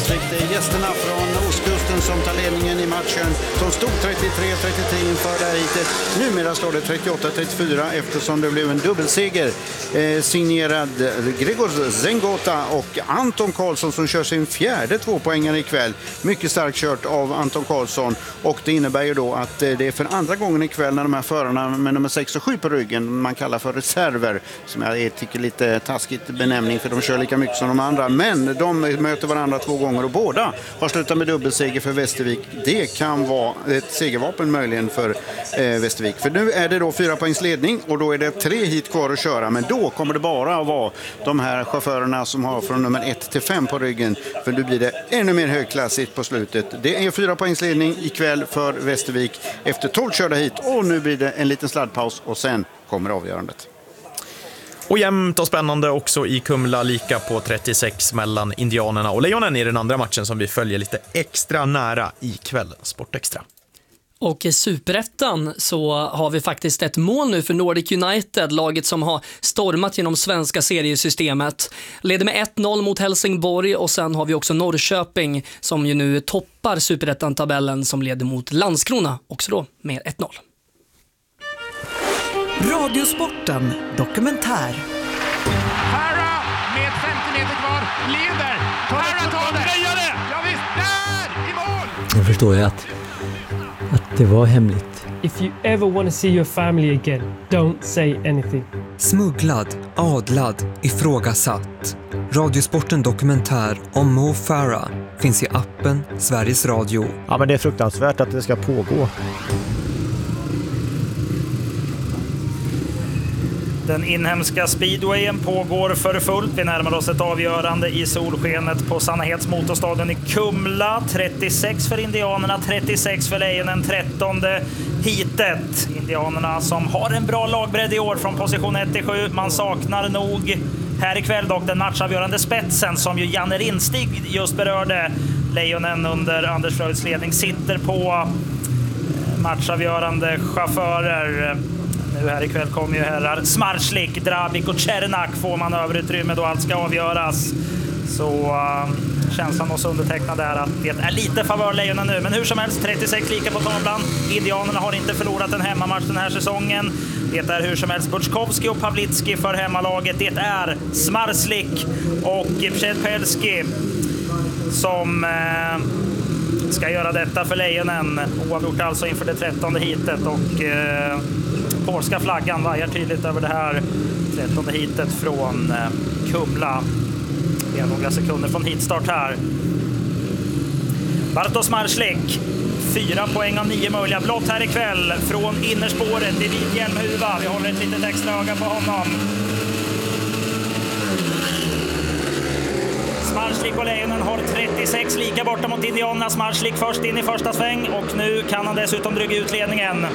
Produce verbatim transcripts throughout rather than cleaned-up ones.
Västervik. Det är gästerna från ostkusten som tar ledningen i matchen. Som stod trettiotre trettiotre inför det här hitet. Numera står det trettioåtta trettiofyra eftersom det blev en dubbelseger. Eh, signerad Gregor Zengota och Anton Karlsson som kör sin fjärde tvåpoängare ikväll. Mycket starkt kört av Anton Karlsson. Och det innebär ju då att det är för andra gången ikväll när de här förarna med nummer sex och sju på ryggen man kallar för reserver, som jag tycker lite taskigt benämning för de kör lika mycket som de andra, men de möter varandra två gånger och båda har slutat med dubbelseger för Västervik. Det kan vara ett segervapen möjligen för eh, Västervik, för nu är det då fyra poängs ledning och då är det tre hit kvar att köra, men då kommer det bara att vara de här chaufförerna som har från nummer ett till fem på ryggen, för nu blir det ännu mer högklassigt på slutet. Det är fyra poängs ledning ikväll för Västervik efter tolv körda hit och nu blir det en liten sladdpaus och sen kommer avgörandet. Och jämnt och spännande också i Kumla, lika på trettiosex mellan Indianerna och Lejonen i den andra matchen som vi följer lite extra nära i kvällens Sportextra. Och i Superettan så har vi faktiskt ett mål nu för Nordic United, laget som har stormat genom svenska seriesystemet. Leder med ett noll mot Helsingborg och sen har vi också Norrköping som ju nu toppar Superettan-tabellen som leder mot Landskrona också då med ett noll. Radiosporten dokumentär. Farah med femtio meter kvar leder. Farah tar det. Ja visst, där i mål. Jag förstår ju att att det var hemligt. If you ever want to see your family again, don't say anything. Smugglad, adlad, ifrågasatt. Radiosporten dokumentär om Mo Farah finns i appen Sveriges Radio. Ja, men det är fruktansvärt att det ska pågå. Den inhemska speedwayen pågår för fullt. Vi närmar oss ett avgörande i solskenet på Sannahets motorstaden i Kumla. trettiosex för Indianerna, trettiosex för Lejonen, trettonde hitet. Indianerna som har en bra lagbredd i år från position ett till sju. Man saknar nog här ikväll dock den matchavgörande spetsen som ju Janne Rinstig just berörde. Lejonen under Anders Fröjds ledning sitter på matchavgörande chaufförer. Nu här ikväll kommer ju herrar Smarslik, Drabik och Černak får man överutrymme då allt ska avgöras. Så uh, känslan hos undertecknad är att det är lite favör Lejonen nu. Men hur som helst, trettiosex lika på tavlan. Indianerna har inte förlorat en hemmamatch den här säsongen. Det är hur som helst Buczkowski och Pawlicki för hemmalaget. Det är Smarslik och Przedpelski som uh, ska göra detta för Lejonen. Oavgjort alltså inför det trettonde hitet och... Uh, polska flaggan vajar tydligt över det här trettonde hitet från eh, Kumla. Det är några sekunder från hitstart här. Bartosz Marslik, fyra poäng av nio möjliga. Blott här ikväll från innerspåret i vit hjälmhuva. Vi håller ett litet extra öga på honom. Smarslik och Lejonen har trettiosex lika borta mot Indianerna. Smarslik först in i första sväng och nu kan han dessutom dryga ut ledningen.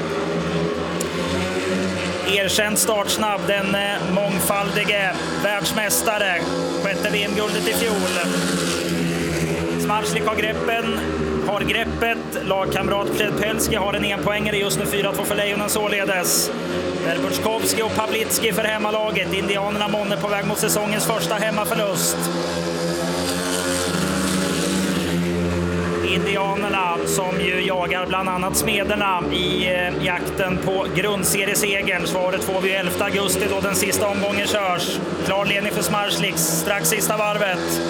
Erkänd startsnabb, den mångfaldige världsmästare, sjätte V M-guldet i fjol. Smarslik har greppen, har greppet. Lagkamrat Przedpelski har en enpoängare just nu, fyra två för Lejonen således. Där Buczkowski och Pawlicki för hemmalaget. Indianerna månne på väg mot säsongens första hemmaförlust. Indianerna som ju jagar bland annat Smederna i eh, jakten på grundseriesegern. Svaret får vi elfte augusti då den sista omgången körs. Klar ledning för Smarslik strax sista varvet.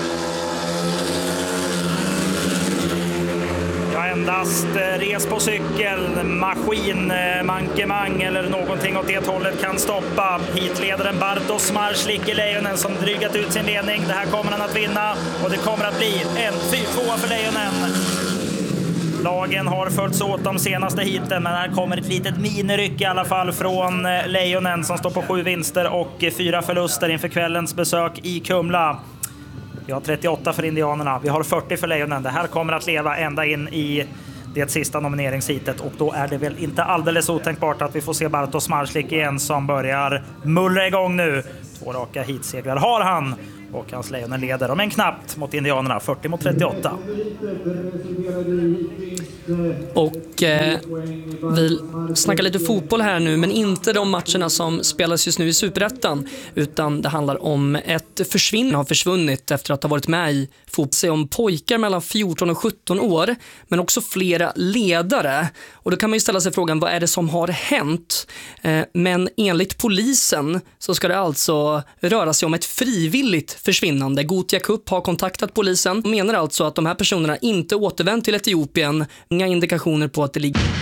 Ja, endast eh, res på cykel, maskin, eh, mankemang eller någonting åt det hållet kan stoppa hitledaren Bartosz Smarslik i Lejonen som drygat ut sin ledning. Det här kommer han att vinna och det kommer att bli en fyra två för Lejonen. Lagen har följts åt de senaste hiten, men här kommer ett litet miniryck i alla fall från Lejonen som står på sju vinster och fyra förluster inför kvällens besök i Kumla. Vi har trettioåtta för Indianerna, vi har fyrtio för Lejonen. Det här kommer att leva ända in i det sista nomineringshitet och då är det väl inte alldeles otänkbart att vi får se Bartosz Smarslik igen som börjar mullra igång nu. Två raka hitsegrar har han och hans Lejonen leder, om än knappt, mot Indianerna, fyrtio mot trettioåtta. Och eh, vi snackar lite fotboll här nu, men inte de matcherna som spelas just nu i Superettan, utan det handlar om ett försvinn har försvunnit efter att ha varit med i fotboll, om pojkar mellan fjorton och sjutton år, men också flera ledare. Och då kan man ju ställa sig frågan, vad är det som har hänt? Eh, men enligt polisen så ska det alltså röra sig om ett frivilligt försvinnande. Gothia Cup har kontaktat polisen och menar alltså att de här personerna inte återvänt till Etiopien. Inga indikationer på att det ligger